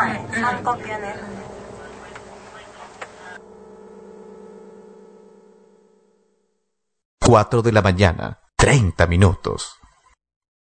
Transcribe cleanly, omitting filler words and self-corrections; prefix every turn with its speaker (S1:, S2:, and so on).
S1: 3呼吸ね。
S2: 4 de la mañana, 30 minutos.